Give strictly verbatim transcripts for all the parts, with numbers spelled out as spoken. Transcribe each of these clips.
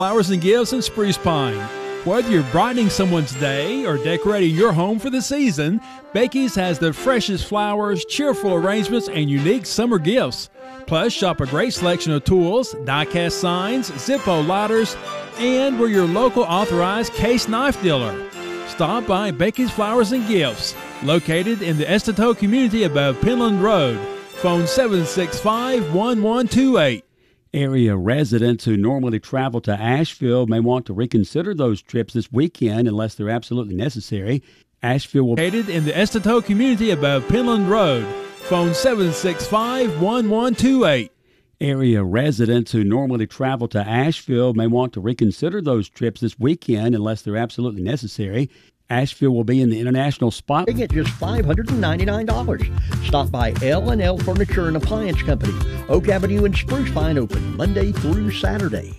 Flowers and Gifts in Spruce Pine. Whether you're brightening someone's day or decorating your home for the season, Bakey's has the freshest flowers, cheerful arrangements, and unique summer gifts. Plus, shop a great selection of tools, die-cast signs, Zippo lighters, and we're your local authorized case knife dealer. Stop by Bakey's Flowers and Gifts, located in the Estato community above Penland Road. Phone seven six five, one one two eight. Area residents who normally travel to Asheville may want to reconsider those trips this weekend unless they're absolutely necessary. Asheville will be located in the Estato community above Penland Road. Phone seven six five, one one two eight. Area residents who normally travel to Asheville may want to reconsider those trips this weekend unless they're absolutely necessary. Asheville will be in the International Spot at just five hundred ninety-nine dollars. Stop by L and L Furniture and Appliance Company, Oak Avenue and Spruce Pine, open Monday through Saturday.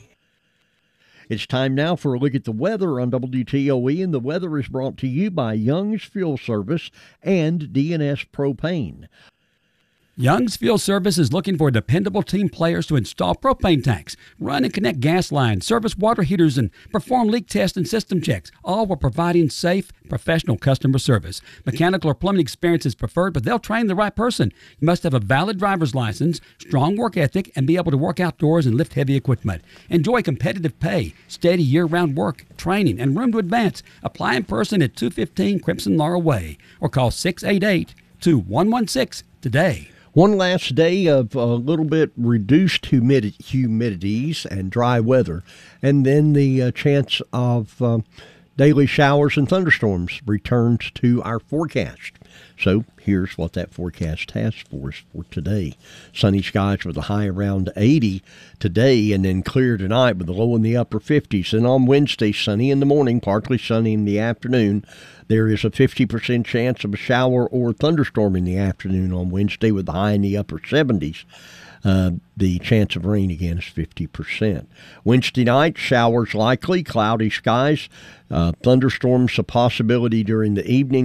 It's time now for a look at the weather on W T O E, and the weather is brought to you by Young's Fuel Service and D N S Propane. Young's Fuel Service is looking for dependable team players to install propane tanks, run and connect gas lines, service water heaters, and perform leak tests and system checks, all while providing safe, professional customer service. Mechanical or plumbing experience is preferred, but they'll train the right person. You must have a valid driver's license, strong work ethic, and be able to work outdoors and lift heavy equipment. Enjoy competitive pay, steady year-round work, training, and room to advance. Apply in person at two fifteen Crimson Laurel Way or call six eight eight, two one one six today. One last day of a little bit reduced humid- humidities and dry weather, and then the uh, chance of uh, daily showers and thunderstorms returns to our forecast. So here's what that forecast has for us for today. Sunny skies with a high around eighty today, and then clear tonight with a low in the upper fifties. And on Wednesday, sunny in the morning, partly sunny in the afternoon. There is a fifty percent chance of a shower or thunderstorm in the afternoon on Wednesday with a high in the upper seventies. Uh, the chance of rain again is fifty percent. Wednesday night, showers likely, cloudy skies, uh, thunderstorms a possibility during the evening.